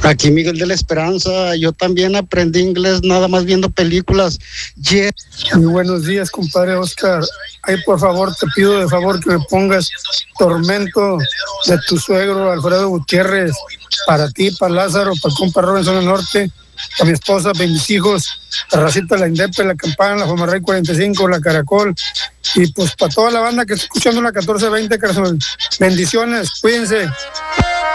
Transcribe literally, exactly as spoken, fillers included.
Aquí Miguel de la Esperanza, yo también aprendí inglés nada más viendo películas. Yeah. Muy buenos días, compadre Oscar. Ay, por favor, te pido de favor que me pongas Tormento de tu suegro Alfredo Gutiérrez, para ti, para Lázaro, para el compa Robinson del Norte, para mi esposa, para mis hijos, para Racita, la Indepe, la Campana, la Fomarrey cuarenta y cinco, la Caracol, y pues para toda la banda que está escuchando la catorce veinte, bendiciones, cuídense.